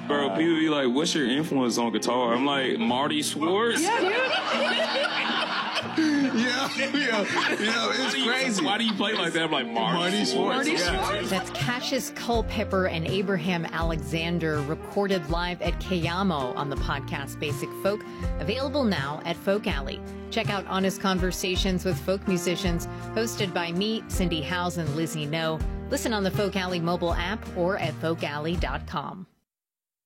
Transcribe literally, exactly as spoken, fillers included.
Bro, people be like, what's your influence on guitar? I'm like, Marty Schwartz? Yeah, dude. yeah, yeah, yeah, it's why crazy. You, why do you play like that? I'm like, Marty, Marty Schwartz. Marty Yeah. Schwartz. That's Cassius Culpepper and Abraham Alexander, recorded live at Kayamo on the podcast Basic Folk, available now at Folk Alley. Check out Honest Conversations with Folk Musicians, hosted by me, Cindy Howes, and Lizzie No. Listen on the Folk Alley mobile app or at folk alley dot com.